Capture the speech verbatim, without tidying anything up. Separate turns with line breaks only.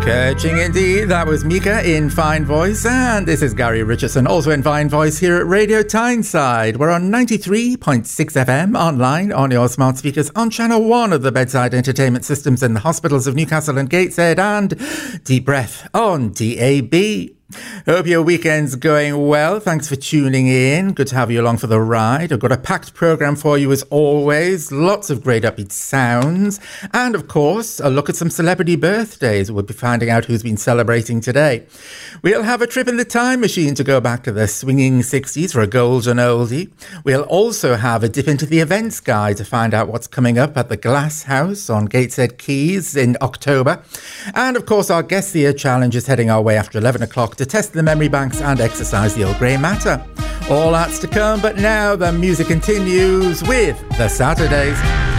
Catching indeed, that was Mika in Fine Voice, and this is Gary Richardson, also in Fine Voice here at Radio Tyneside. We're on ninety-three point six F M, online on your smart speakers, on Channel one of the bedside entertainment systems in the hospitals of Newcastle and Gateshead, and Deep Breath on D A B. Hope your weekend's going well. Thanks for tuning in. Good to have you along for the ride. I've got a packed programme for you as always. Lots of great upbeat sounds. And of course, a look at some celebrity birthdays. We'll be finding out who's been celebrating today. We'll have a trip in the time machine to go back to the swinging sixties for a golden oldie. We'll also have a dip into the events guide to find out what's coming up at the Glass House on Gateshead Quays in October. And of course, our Guess the Year challenge is heading our way after eleven o'clock to test the memory banks and exercise the old grey matter. All that's to come, but now the music continues with The Saturdays.